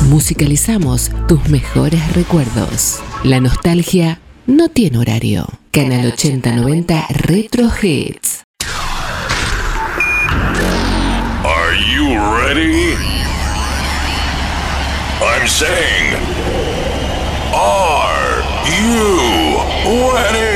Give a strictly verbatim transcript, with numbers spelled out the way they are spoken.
Musicalizamos tus mejores recuerdos. La nostalgia no tiene horario. Canal ochenta noventa Retro Hits. Are you ready? I'm saying, are you ready?